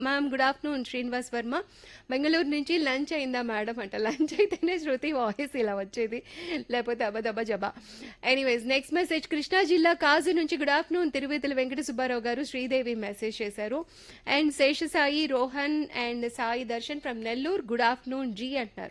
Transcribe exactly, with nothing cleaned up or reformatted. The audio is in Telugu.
ma'am good afternoon Srinivas Varma Bengaluru నుంచి లంచ్ అయిందా మేడం అంట లంచ్ అయితేనే శృతి వాయిస్ ఇలా వచ్చేది లేకపోతే అబదబ జబా ఎనీవేస్ నెక్స్ట్ మెసేజ్ కృష్ణా జిల్లా కాజు నుంచి గుడ్ ఆఫ్టర్నూన్ తిరువేతుల వెంకట సుబ్బారావు గారు శ్రీదేవి మెసేజ్ చేశారు and Seshasai Rohan and Sai Darshan from Nellore good afternoon G అంటున్నారు